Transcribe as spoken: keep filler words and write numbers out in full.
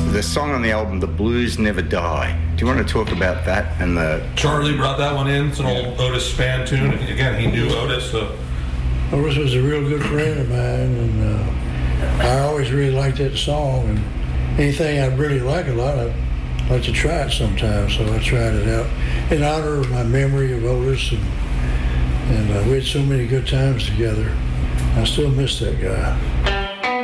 the song on the album, The Blues Never Die. Do you want to talk about that and the... Charlie brought that one in. It's an old Otis Spann tune. And again, he knew Otis, so... Otis was a real good friend of mine, and uh, I always really liked that song. And anything I really like a lot, I like to try it sometimes, so I tried it out in honor of my memory of Otis, and, and uh, we had so many good times together. I still miss that guy.